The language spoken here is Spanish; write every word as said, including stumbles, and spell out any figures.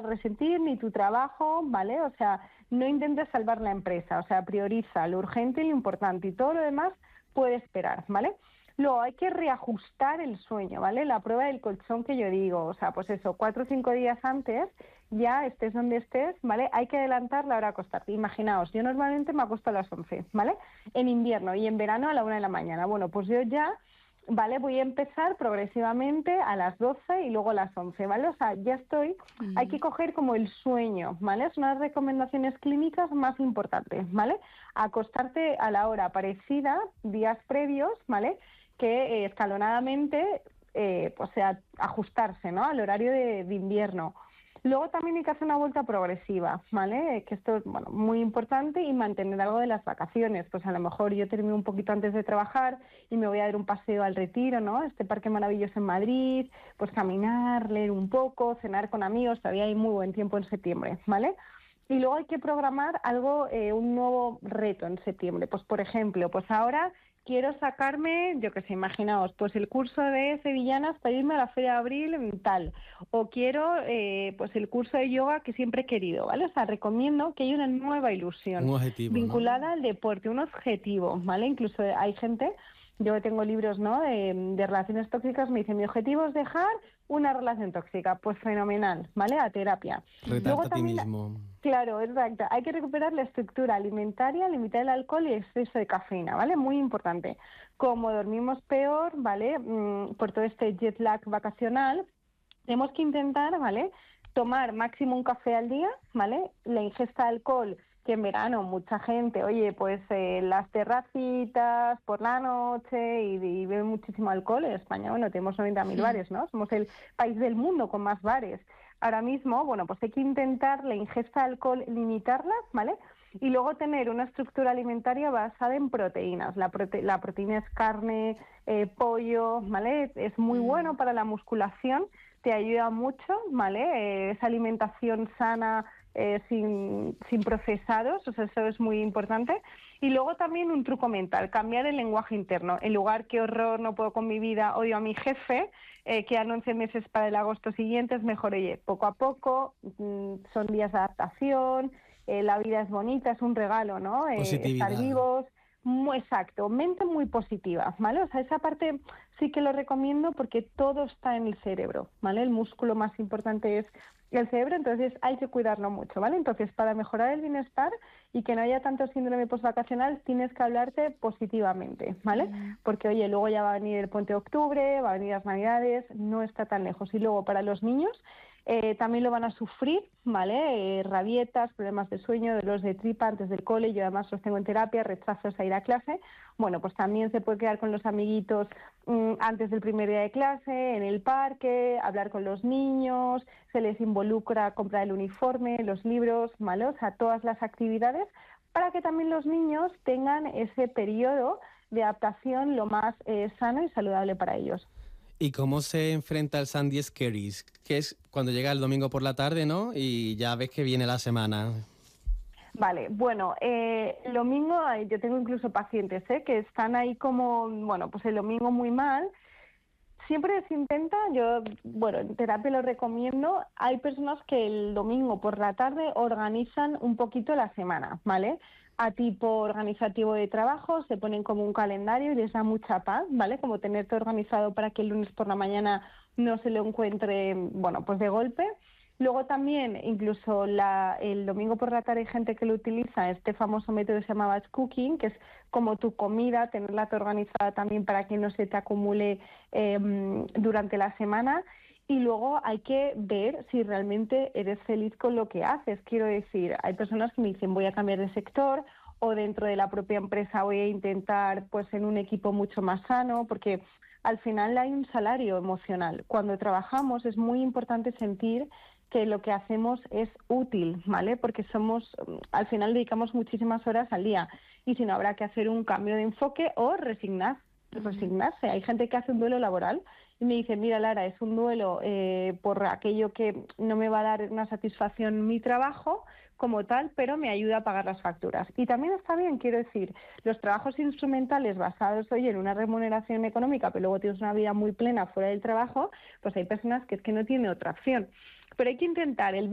resentir ni tu trabajo, ¿vale? O sea, no intentes salvar la empresa, o sea, prioriza lo urgente y lo importante y todo lo demás puede esperar, ¿vale? Luego hay que reajustar el sueño, ¿vale? La prueba del colchón que yo digo, o sea, pues eso, cuatro o cinco días antes, ya estés donde estés, ¿vale? Hay que adelantar la hora de acostarte. Imaginaos, yo normalmente me acuesto a las once, ¿vale? En invierno y en verano a la una de la mañana. Bueno, pues yo ya, ¿vale? Voy a empezar progresivamente a las doce y luego a las once, ¿vale? O sea, ya estoy, Mm. hay que coger como el sueño, ¿vale? Es una de las recomendaciones clínicas más importantes, ¿vale? Acostarte a la hora parecida días previos, ¿vale? Que eh, escalonadamente, eh, pues sea, ajustarse, ¿no? Al horario de, de invierno. Luego también hay que hacer una vuelta progresiva, ¿vale? Que esto es, bueno, muy importante, y mantener algo de las vacaciones. Pues a lo mejor yo termino un poquito antes de trabajar y me voy a dar un paseo al Retiro, ¿no? Este parque maravilloso en Madrid, pues caminar, leer un poco, cenar con amigos, todavía hay muy buen tiempo en septiembre, ¿vale? Y luego hay que programar algo, eh, un nuevo reto en septiembre. Pues por ejemplo, pues ahora quiero sacarme, yo qué sé, imaginaos, pues el curso de sevillanas para irme a la Feria de Abril en tal, o quiero eh, pues el curso de yoga que siempre he querido, ¿vale? O sea, recomiendo que haya una nueva ilusión Un objetivo, ¿no? vinculada al deporte, un objetivo, ¿vale? Incluso hay gente, yo tengo libros, ¿no?, de, de relaciones tóxicas, me dicen, mi objetivo es dejar una relación tóxica, pues fenomenal, ¿vale? A terapia. Retarte Luego a ti también, mismo. claro, exacto, hay que recuperar la estructura alimentaria, limitar el alcohol y el exceso de cafeína, ¿vale? Muy importante. Como dormimos peor, ¿vale?, mm, por todo este jet lag vacacional, tenemos que intentar, ¿vale?, tomar máximo un café al día, ¿vale? La ingesta de alcohol, que en verano mucha gente, oye, pues eh, las terracitas por la noche y, y bebe muchísimo alcohol. En España, bueno, tenemos noventa mil Mm. bares, ¿no? Somos el país del mundo con más bares. Ahora mismo, bueno, pues hay que intentar la ingesta de alcohol, limitarla, ¿vale? Y luego tener una estructura alimentaria basada en proteínas. La, prote la proteína es carne, eh, pollo, ¿vale? Es muy Mm. bueno para la musculación, te ayuda mucho, ¿vale? Eh, esa alimentación sana, eh, sin, sin procesados, o sea, eso es muy importante. Y luego también un truco mental, cambiar el lenguaje interno. En lugar qué horror, no puedo con mi vida, odio a mi jefe, eh, quedan once meses para el agosto siguiente, es mejor, oye, poco a poco, mmm, son días de adaptación, eh, la vida es bonita, es un regalo, ¿no? Eh, estar Positividad. vivos. Muy exacto, mente muy positiva, ¿vale? O sea, esa parte sí que lo recomiendo porque todo está en el cerebro, ¿vale? El músculo más importante es el cerebro, entonces hay que cuidarlo mucho, ¿vale? Entonces, para mejorar el bienestar y que no haya tanto síndrome postvacacional, tienes que hablarte positivamente, ¿vale? Mm. Porque, oye, luego ya va a venir el puente de octubre, va a venir las navidades, no está tan lejos. Y luego para los niños, Eh, también lo van a sufrir, ¿vale? Eh, rabietas, problemas de sueño, dolores de tripa antes del cole, yo además los tengo en terapia, rechazos a ir a clase. Bueno, pues también se puede quedar con los amiguitos mmm, antes del primer día de clase, en el parque, hablar con los niños, se les involucra a comprar el uniforme, los libros, ¿vale? O sea, todas las actividades para que también los niños tengan ese periodo de adaptación lo más eh, sano y saludable para ellos. ¿Y cómo se enfrenta el Sunday Scaries? Que es cuando llega el domingo por la tarde, ¿no? Y ya ves que viene la semana. Vale, bueno, eh, el domingo, yo tengo incluso pacientes ¿eh? que están ahí como, bueno, pues el domingo muy mal. Siempre se intenta, yo, bueno, en terapia lo recomiendo, hay personas que el domingo por la tarde organizan un poquito la semana, ¿vale? A tipo organizativo de trabajo, se ponen como un calendario y les da mucha paz, ¿vale? Como tenerte organizado para que el lunes por la mañana no se lo encuentre, bueno, pues de golpe. Luego también, incluso la, el domingo por la tarde hay gente que lo utiliza, este famoso método que se llama batch cooking, que es como tu comida, tenerla organizada también para que no se te acumule eh, durante la semana. Y luego hay que ver si realmente eres feliz con lo que haces. Quiero decir, hay personas que me dicen voy a cambiar de sector o dentro de la propia empresa voy a intentar pues en un equipo mucho más sano, porque al final hay un salario emocional. Cuando trabajamos es muy importante sentir que lo que hacemos es útil, ¿vale? Porque somos, al final dedicamos muchísimas horas al día y si no habrá que hacer un cambio de enfoque o resignar, resignarse. Hay gente que hace un duelo laboral y me dice, mira Lara, es un duelo eh, por aquello que no me va a dar una satisfacción mi trabajo como tal, pero me ayuda a pagar las facturas. Y también está bien, quiero decir, los trabajos instrumentales basados hoy en una remuneración económica, pero luego tienes una vida muy plena fuera del trabajo, pues hay personas que es que no tienen otra opción. Pero hay que intentar el